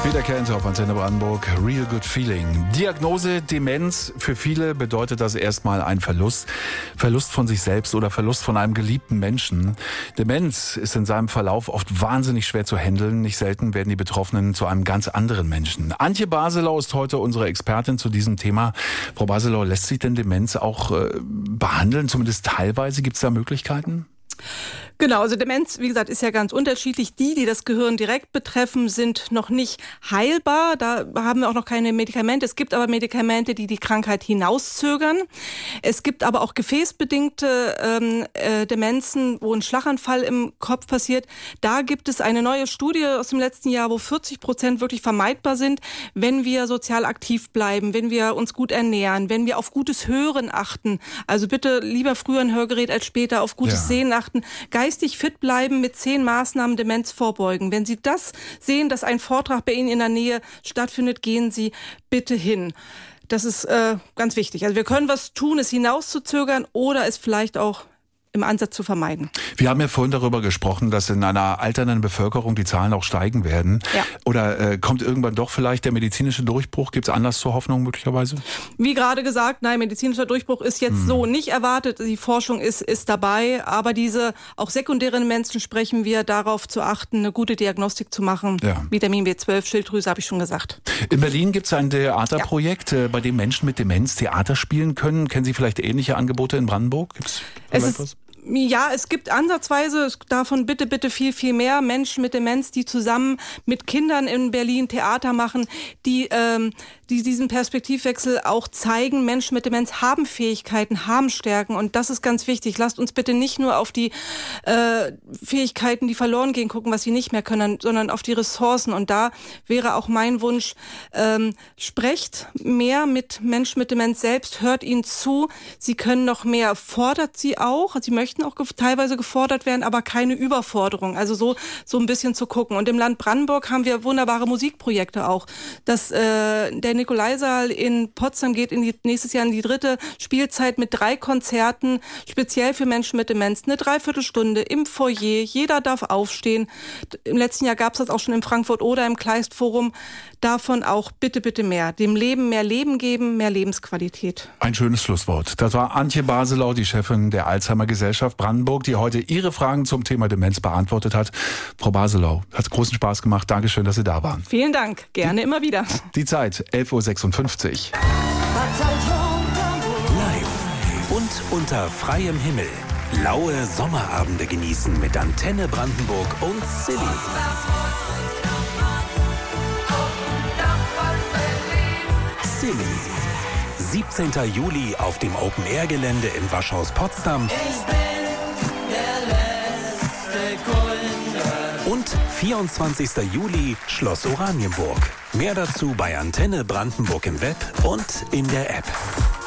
Peter Kent auf Antenne Brandenburg, Real Good Feeling. Diagnose Demenz, für viele bedeutet das erstmal ein Verlust. Verlust von sich selbst oder Verlust von einem geliebten Menschen. Demenz ist in seinem Verlauf oft wahnsinnig schwer zu handeln. Nicht selten werden die Betroffenen zu einem ganz anderen Menschen. Antje Baselau ist heute unsere Expertin zu diesem Thema. Frau Baselau, lässt sich denn Demenz auch behandeln, zumindest teilweise? Gibt es da Möglichkeiten? Genau, also Demenz, wie gesagt, ist ja ganz unterschiedlich. Die das Gehirn direkt betreffen, sind noch nicht heilbar. Da haben wir auch noch keine Medikamente. Es gibt aber Medikamente, die die Krankheit hinauszögern. Es gibt aber auch gefäßbedingte Demenzen, wo ein Schlaganfall im Kopf passiert. Da gibt es eine neue Studie aus dem letzten Jahr, wo 40% wirklich vermeidbar sind, wenn wir sozial aktiv bleiben, wenn wir uns gut ernähren, wenn wir auf gutes Hören achten. Also bitte lieber früher ein Hörgerät als später auf gutes Sehen achten. Geistig fit bleiben, mit 10 Maßnahmen Demenz vorbeugen. Wenn Sie das sehen, dass ein Vortrag bei Ihnen in der Nähe stattfindet, gehen Sie bitte hin. Das ist ganz wichtig. Also wir können was tun, es hinauszuzögern oder es vielleicht auch im Ansatz zu vermeiden. Wir haben ja vorhin darüber gesprochen, dass in einer alternden Bevölkerung die Zahlen auch steigen werden. Ja. Oder kommt irgendwann doch vielleicht der medizinische Durchbruch? Gibt es Anlass zur Hoffnung möglicherweise? Wie gerade gesagt, nein, medizinischer Durchbruch ist jetzt so nicht erwartet. Die Forschung ist dabei. Aber diese auch sekundären Menschen sprechen wir darauf zu achten, eine gute Diagnostik zu machen. Ja. Vitamin B12, Schilddrüse, habe ich schon gesagt. In Berlin gibt es ein Theaterprojekt, bei dem Menschen mit Demenz Theater spielen können. Kennen Sie vielleicht ähnliche Angebote in Brandenburg? Gibt's was? Ja, es gibt ansatzweise davon bitte viel mehr Menschen mit Demenz, die zusammen mit Kindern in Berlin Theater machen, die diesen Perspektivwechsel auch zeigen. Menschen mit Demenz haben Fähigkeiten, haben Stärken und das ist ganz wichtig. Lasst uns bitte nicht nur auf die Fähigkeiten, die verloren gehen, gucken, was sie nicht mehr können, sondern auf die Ressourcen. Und da wäre auch mein Wunsch, sprecht mehr mit Menschen mit Demenz selbst, hört ihnen zu. Sie können noch mehr, fordert sie auch. Sie möchten auch teilweise gefordert werden, aber keine Überforderung. Also so ein bisschen zu gucken. Und im Land Brandenburg haben wir wunderbare Musikprojekte auch. Der Nikolaisaal in Potsdam geht nächstes Jahr in die 3. Spielzeit mit 3 Konzerten, speziell für Menschen mit Demenz. Eine Dreiviertelstunde im Foyer. Jeder darf aufstehen. Im letzten Jahr gab es das auch schon in Frankfurt oder im Kleist-Forum. Davon auch bitte mehr. Dem Leben mehr Leben geben, mehr Lebensqualität. Ein schönes Schlusswort. Das war Antje Baselau, die Chefin der Alzheimer-Gesellschaft Brandenburg, die heute Ihre Fragen zum Thema Demenz beantwortet hat. Frau Baselau, hat großen Spaß gemacht. Dankeschön, dass Sie da waren. Vielen Dank. Gerne immer wieder. Die Zeit, 11:56 Uhr. Live und unter freiem Himmel. Laue Sommerabende genießen mit Antenne Brandenburg und Silly. Silly. 17. Juli auf dem Open-Air-Gelände im Waschhaus Potsdam. Ich bin der letzte Kunde. Und 24. Juli Schloss Oranienburg. Mehr dazu bei Antenne Brandenburg im Web und in der App.